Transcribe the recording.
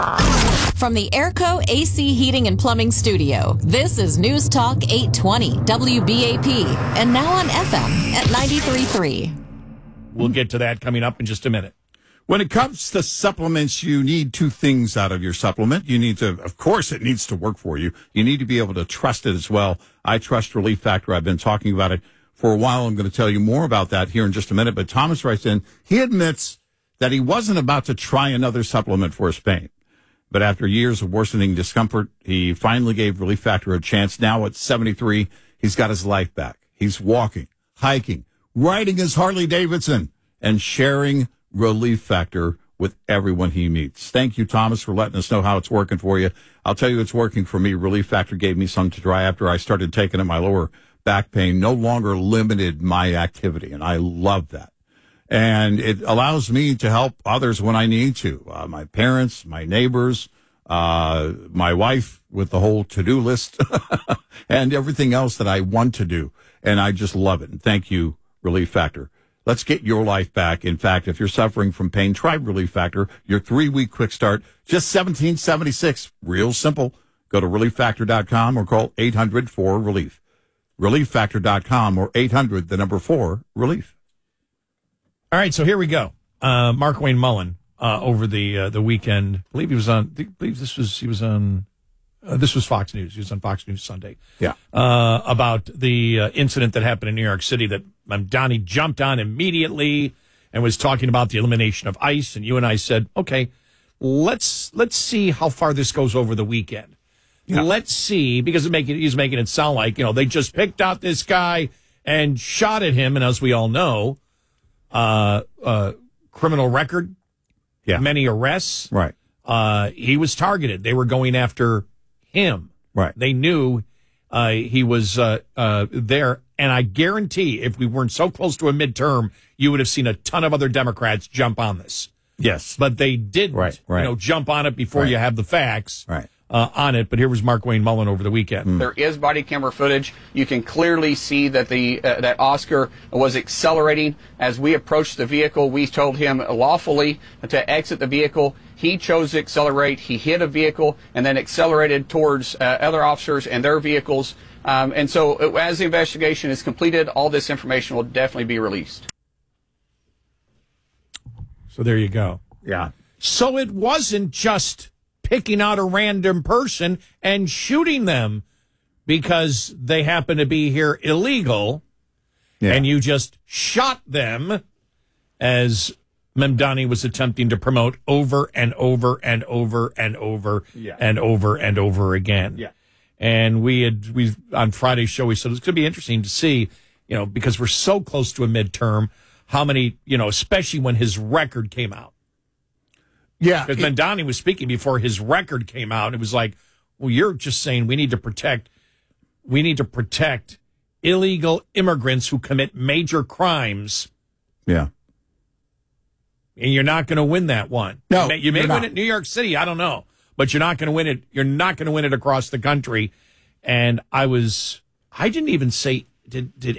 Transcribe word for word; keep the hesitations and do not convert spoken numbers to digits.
From the Airco A C Heating and Plumbing Studio, this is News Talk eight twenty W B A P, and now on F M at ninety-three point three. We'll get to that coming up in just a minute. When it comes to supplements, you need two things out of your supplement. You need to, of course, it needs to work for you. You need to be able to trust it as well. I trust Relief Factor. I've been talking about it for a while. I'm going to tell you more about that here in just a minute. But Thomas writes in, he admits that he wasn't about to try another supplement for his pain. But after years of worsening discomfort, he finally gave Relief Factor a chance. Now at seventy-three, he's got his life back. He's walking, hiking, riding his Harley Davidson, and sharing Relief Factor with everyone he meets. Thank you, Thomas, for letting us know how it's working for you. I'll tell you it's working for me. Relief Factor gave me something to try after I started taking it. My lower back pain no longer limited my activity, and I love that. And it allows me to help others when I need to. Uh, my parents, my neighbors, uh, my wife with the whole to-do list and everything else that I want to do. And I just love it. And thank you, Relief Factor. Let's get your life back. In fact, if you're suffering from pain, try Relief Factor. Your three-week quick start, just seventeen seventy-six. Real simple. Go to relief factor dot com or call eight hundred four relief. relief factor dot com or eight hundred, the number four, relief. All right, so here we go. Uh, Markwayne Mullin uh, over the uh, the weekend. I believe he was on. I believe this was he was on. Uh, this was Fox News. He was on Fox News Sunday. Yeah. Uh, about the uh, incident that happened in New York City that Mamdani jumped on immediately and was talking about the elimination of ICE. And you and I said, okay, let's let's see how far this goes over the weekend. Yeah. Let's see, because it make it, he's making it sound like, you know, they just picked out this guy and shot at him. And as we all know, uh, uh, criminal record, yeah, many arrests. Right. Uh, he was targeted. They were going after him. Right. They knew uh, he was uh, uh, there. And I guarantee if we weren't so close to a midterm, you would have seen a ton of other Democrats jump on this. Yes. But they didn't, right, right. you know, jump on it before right. you have the facts right. uh, on it. But here was Markwayne Mullin over the weekend. Mm. There is body camera footage. You can clearly see that the uh, that Oscar was accelerating. As we approached the vehicle, we told him lawfully to exit the vehicle. He chose to accelerate. He hit a vehicle and then accelerated towards uh, other officers and their vehicles. Um, and so as the investigation is completed, all this information will definitely be released. So there you go. Yeah. So it wasn't just picking out a random person and shooting them because they happen to be here illegal, yeah. and you just shot them, as Mamdani was attempting to promote over and over and over and over yeah. and over and over again. Yeah. And we had, we on Friday's show, we said it's going to be interesting to see, you know, because we're so close to a midterm, how many, you know, especially when his record came out. Yeah. Because Mamdani was speaking before his record came out. And it was like, well, you're just saying we need to protect, we need to protect illegal immigrants who commit major crimes. Yeah. And you're not going to win that one. No, you may, you may win not. it in New York City. I don't know. But you're not going to win it. You're not going to win it across the country. And I was, I didn't even say, did, did